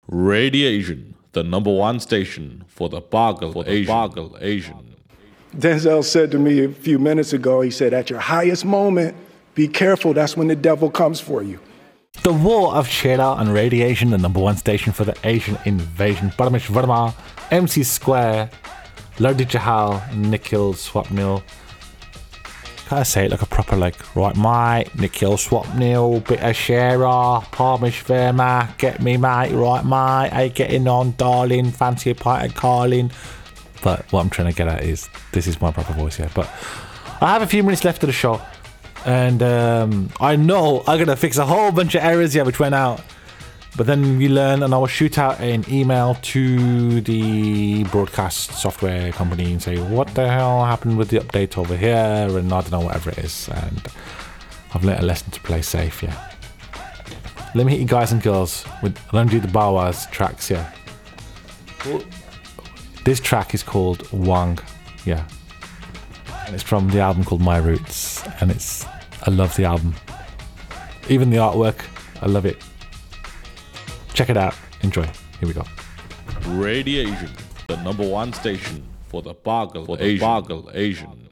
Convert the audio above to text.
Radiation, the number one station for the Boggle Asian. Denzel said to me a few minutes ago, he said, at your highest moment, be careful, that's when the devil comes for you. The War of Cheddar and Radiation, the number one station for the Asian invasion. Paramish Verma, MC Square, Lodi Jahal, Nikhil Swapnil. Gotta say it like a proper, right, mate, Nikhil Swapnil, bit of Cheddar, Paramish Verma, get me, mate, right, mate, hey, getting on, darling, fancy a pint of Carlin. But what I'm trying to get at is, this is my proper voice here. But I have a few minutes left of the show. And I know I'm going to fix a whole bunch of errors here which went out. But then we learn, and I will shoot out an email to the broadcast software company and say, what the hell happened with the update over here? And I don't know, whatever it is. And I've learned a lesson to play safe, yeah. Let me hit you guys and girls with Ranjit Bawa's tracks, yeah. This track is called Wang, yeah. And it's from the album called My Roots, and I love the album. Even the artwork, I love it. Check it out, enjoy. Here we go. Radiation, the number one station for the Boggle Asian.